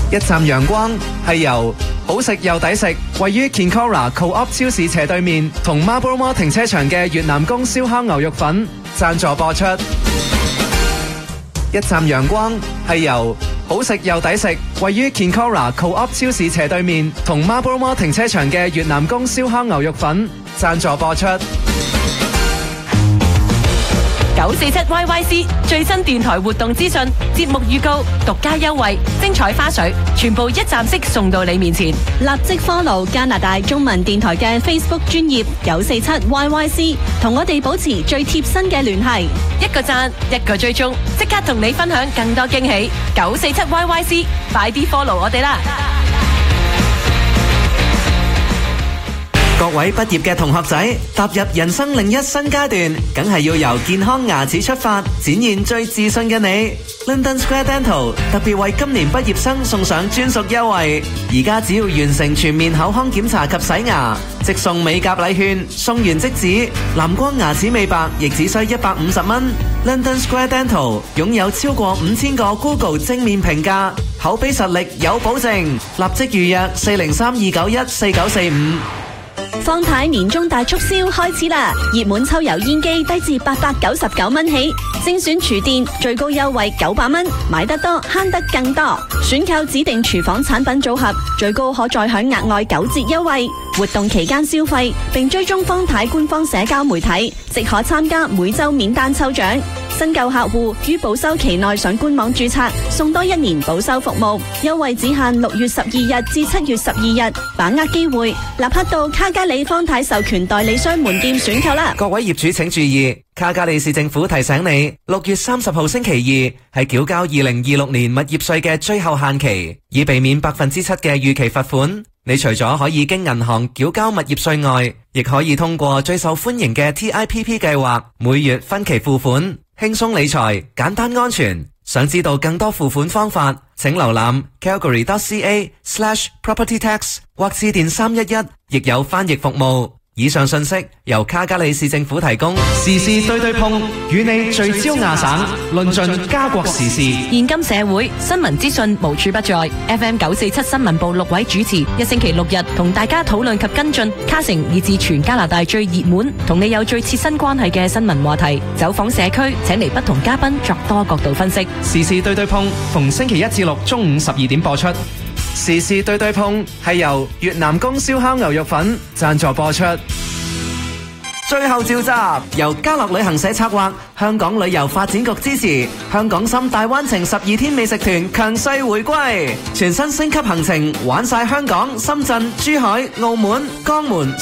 一站陽光係由好食又抵食，位於 Kinkora Co-op 超市斜對面同 Marlborough Mall 停車場嘅越南宮燒烤牛肉粉贊助播出。一站陽光係由好食又抵食，位於 Kinkora Co-op 超市斜對面同 Marlborough Mall 停車場嘅越南宮燒烤牛肉粉贊助播出。 947YYC 最新電台活動資訊、節目預告、獨家優惠、精彩花絮，全部一站式送到你面前。 立即 follow 加拿大中文電台嘅 Facebook 專頁947YYC， 同我哋保持最貼身嘅聯繫。 一個讚，一個追蹤，即刻同你分享更多驚喜。947YYC， 快啲 follow 我哋啦！ 各位畢業嘅同學仔，踏入人生另一新階段，梗係要由健康牙齒出發，展現最自信嘅你。London Square Dental 特別為今年畢業生送上專屬優惠，而家只要完成全面口腔檢查及洗牙，即送美甲禮券，送完即止。藍光牙齒美白亦只需150蚊。London Square Dental 擁有超過5000個 Google 正面評價，口碑實力有保證，立即預約403-291-4945。 方太年終大促銷開始啦！熱門抽油煙機低至899蚊起，精選廚電最高優惠900蚊，買得多慳得更多。選購指定廚房產品組合，最高可再享額外9折優惠。活動期間消費並追蹤方太官方社交媒體，即可參加每週免單抽獎。新舊客戶於保修期內上官網註冊，送多1年保修服務。優惠只限6月12日至7月12日，把握機會，立刻到卡加里方太授權代理商門店選購啦！ 各位業主請注意，卡加利市政府提醒你，6月30號星期二係繳交2026年物業稅嘅最後限期，以避免7%嘅預期罰款。你除咗可以經銀行繳交物業稅外，亦可以通過最受歡迎嘅 TIPP 計劃，每月分期付款，輕鬆理財，簡單安全。想知道更多付款方法，請瀏覽 calgary.ca/propertytax 或致電311，亦有翻譯服務。以上信息由卡加里市政府提供。時事對對碰，與你聚焦亞省，論盡加國時事。 現今社會新聞資訊無處不在。FM 947新聞部6位主持，一星期6日同大家討論及跟進卡城以至全加拿大最熱門同你有最切身關係嘅新聞話題。走訪社區，請嚟不同嘉賓作多角度分析。 時事對對碰，逢星期1至6中午12點播出。時事對對碰係由越南宮燒烤牛肉粉贊助播出。最後召集由家樂旅行社策劃，香港旅遊發展局支持，香港心大灣情12天美食團強勢回歸，全新升級行程，玩晒香港、深圳、珠海、澳門、江門、